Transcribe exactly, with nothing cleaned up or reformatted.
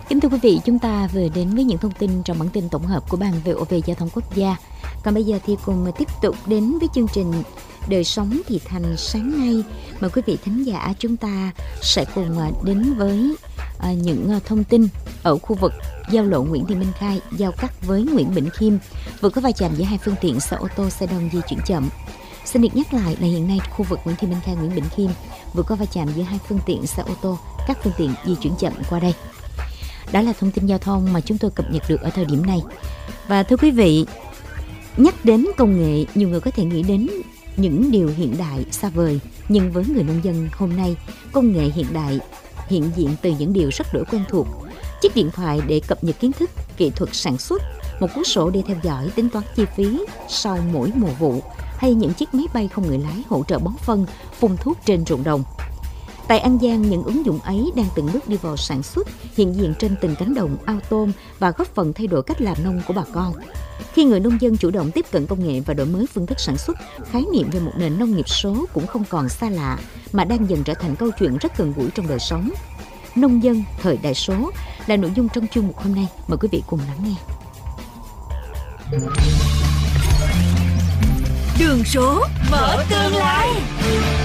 Kính thưa quý vị, chúng ta vừa đến với những thông tin trong bản tin tổng hợp của Ban vê o vê Giao thông Quốc gia. Còn bây giờ thì cùng tiếp tục đến với chương trình Đời sống Thị Thành sáng nay. Mời quý vị thính giả chúng ta sẽ cùng đến với những thông tin ở khu vực giao lộ Nguyễn Thị Minh Khai giao cắt với Nguyễn Bỉnh Khiêm vừa có va chạm giữa hai phương tiện xe ô tô xe đông di chuyển chậm. Xin được nhắc lại là hiện nay khu vực Nguyễn Thị Minh Khai Nguyễn Bỉnh Khiêm vừa có va chạm giữa hai phương tiện xe ô tô, các phương tiện di chuyển chậm qua đây. Đó là thông tin giao thông mà chúng tôi cập nhật được ở thời điểm này. Và thưa quý vị, nhắc đến công nghệ, nhiều người có thể nghĩ đến những điều hiện đại xa vời, nhưng với người nông dân hôm nay, công nghệ hiện đại hiện diện từ những điều rất đổi quen thuộc. Chiếc điện thoại để cập nhật kiến thức, kỹ thuật sản xuất, một cuốn sổ để theo dõi tính toán chi phí sau mỗi mùa vụ, hay những chiếc máy bay không người lái hỗ trợ bón phân, phun thuốc trên ruộng đồng. Tại An Giang, những ứng dụng ấy đang từng bước đi vào sản xuất, hiện diện trên từng cánh đồng ao tôm và góp phần thay đổi cách làm nông của bà con. Khi người nông dân chủ động tiếp cận công nghệ và đổi mới phương thức sản xuất, khái niệm về một nền nông nghiệp số cũng không còn xa lạ, mà đang dần trở thành câu chuyện rất gần gũi trong đời sống. Nông dân thời đại số là nội dung trong chuyên mục hôm nay. Mời quý vị cùng lắng nghe. Đường số mở tương lai.